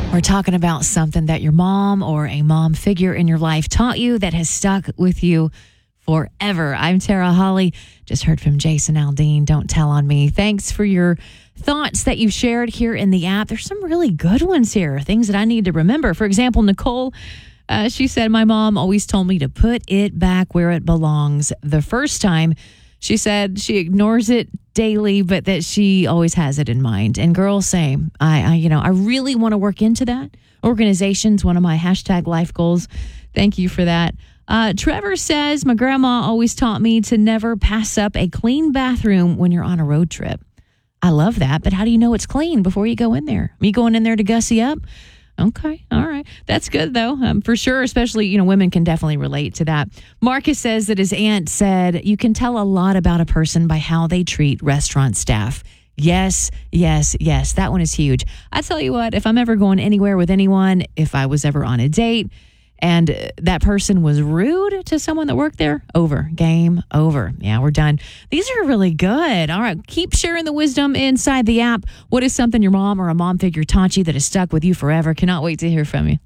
We're talking about something that your mom or a mom figure in your life taught you that has stuck with you forever. I'm Tara Holly. Just heard from Jason Aldean. Don't tell on me. Thanks for your thoughts that you've shared here in the app. There's some really good ones here, things that I need to remember. For example, Nicole, she said, my mom always told me to put it back where it belongs. The first time, she said she ignores it daily, but that she always has it in mind. And girl, same. I really want to work into that. Organization's one of my #life goals. Thank you for that. Trevor says, my grandma always taught me to never pass up a clean bathroom when you're on a road trip. I love that, but how do you know it's clean before you go in there? Are you going in there to gussy up? Okay. All right. That's good, though, for sure. Especially, women can definitely relate to that. Marcus says that his aunt said, you can tell a lot about a person by how they treat restaurant staff. Yes. That one is huge. I tell you what, if I'm ever going anywhere with anyone, if I was ever on a date and that person was rude to someone that worked there, game over. Yeah, we're done. These are really good. All right, keep sharing the wisdom inside the app. What is something your mom or a mom figure taught you that has stuck with you forever? Cannot wait to hear from you.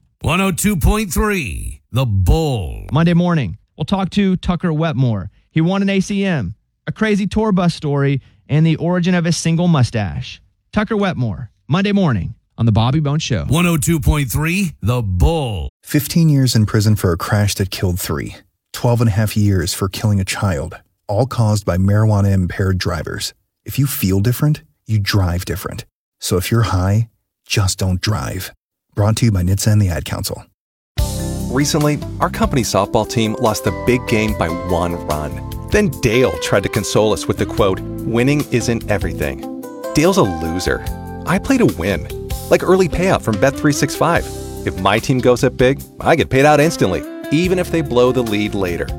102.3, The Bull. Monday morning, we'll talk to Tucker Wetmore. He won an ACM, a crazy tour bus story, and the origin of his single mustache. Tucker Wetmore, Monday morning on The Bobby Bones Show. 102.3, The Bull. 15 years in prison for a crash that killed 3. 12 and a half years for killing a child, all caused by marijuana-impaired drivers. If you feel different, you drive different. So if you're high, just don't drive. Brought to you by NHTSA and the Ad Council. Recently, our company softball team lost the big game by 1 run. Then Dale tried to console us with the quote, winning isn't everything. Dale's a loser. I play to win. Like early payout from Bet365. If my team goes up big, I get paid out instantly, even if they blow the lead later.